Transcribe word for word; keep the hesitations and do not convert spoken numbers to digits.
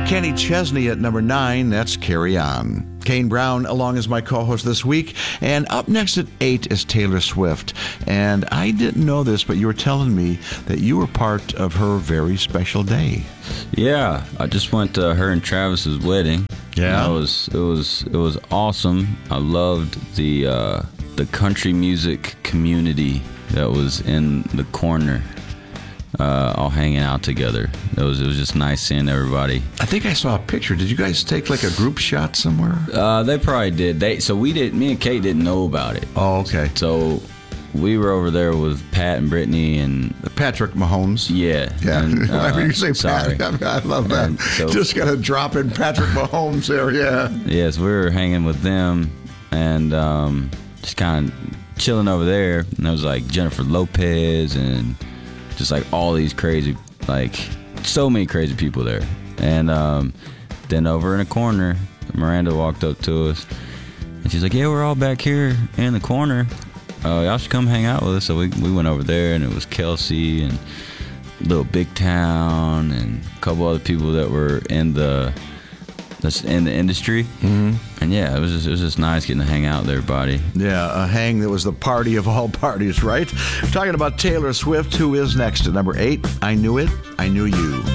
Kenny Chesney at number nine, that's Carry On. Kane Brown along as my co-host this week. And up next at eight is Taylor Swift. And I didn't know this, but you were telling me that you were part of her very special day. Yeah, I just went to her and Travis's wedding. Yeah. It was it was it was awesome. I loved the uh, the country music community that was in the corner. Uh, all hanging out together. It was it was just nice seeing everybody. I think I saw a picture. Did you guys take like a group shot somewhere? Uh, they probably did. They so we did. Me and Kate didn't know about it. Oh, okay. So we were over there with Pat and Brittany and Patrick Mahomes. Yeah, Yeah. And, uh, Whenever you say sorry. Pat, I love that. So, just got to drop in Patrick Mahomes there. Yeah. Yes, we were hanging with them and um, just kind of chilling over there. And there was like Jennifer Lopez and just like all these crazy, like so many crazy people there. And um, then over in a corner, Miranda walked up to us and she's like, yeah, we're all back here in the corner. Uh, y'all should come hang out with us. So we, we went over there and it was Kelsey and Little Big Town and a couple other people that were in the that's in the industry. Mm-hmm. And yeah, it was just, it was just nice getting to hang out with everybody. Yeah, a hang that was the party of all parties, right? Talking about Taylor Swift, who is next at number eight, I Knew It, I Knew You.